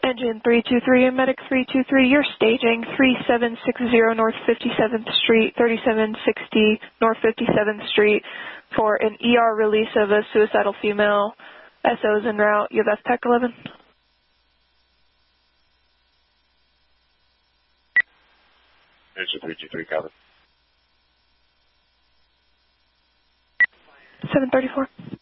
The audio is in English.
Engine 323 and Medic 323, you're staging 3760 North 57th Street, 3760 North 57th Street for an ER release of a suicidal female. SO's en route. You have FPAC 11? Engine 323, copy. 734.